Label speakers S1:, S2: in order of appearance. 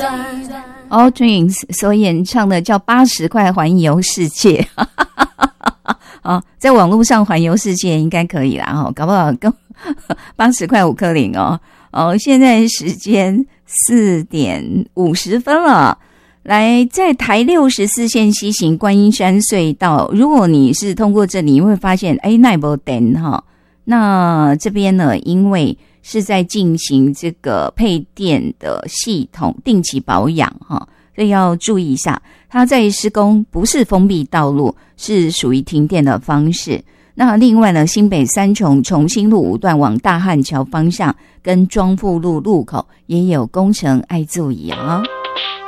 S1: All Twins 所演唱的叫80块环游世界哦，在网络上环游世界应该可以啦哦，搞不好跟80块5颗零哦。现在时间4点50分了。来，在台64线西行观音山隧道，如果你是通过这里，你会发现那没电哈。那这边呢，因为是在进行这个配电的系统定期保养哈，所以要注意一下，它在施工不是封闭道路，是属于停电的方式。那另外呢，新北三重重新路5段往大汉桥方向跟庄富路路口也有工程，爱注意啊。